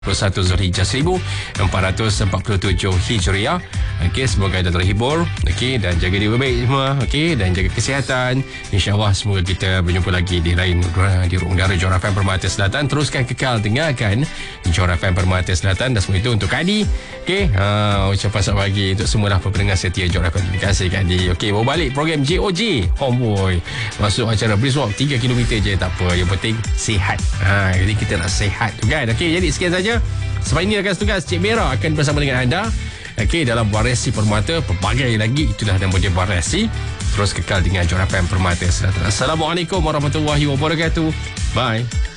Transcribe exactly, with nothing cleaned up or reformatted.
dua puluh satu Zulhijjah seribu empat ratus empat puluh tujuh Hijriah. Okey, semoga anda terhibur. Okey, dan jaga diri baik semua. Okey, dan jaga kesihatan. InsyaAllah semoga kita berjumpa lagi di lain di ruang udara Johor F M Permata Selatan. Teruskan kekal dengarkan Johor F M Permata Selatan, dan semua itu untuk Kak Adi. Okey, ha, ucapan selamat pagi untuk semualah pendengar setia Johor F M. Terima kasih Kak Adi. Okey, bawa balik program J O J Homeboy. Masuk acara Brisk Walk tiga kilometer je, tak apa. Yang penting sihat. Ha, jadi kita nak sihat tu kan. Okey, jadi sekian saja. Selepas ini rakan tugas Cik Mera akan bersama dengan anda. Okey, dalam Variasi Permata, pelbagai lagi, itulah nama dia Variasi. Terus kekal dengan Johor F M Permata Selatan. Assalamualaikum warahmatullahi wabarakatuh. Bye.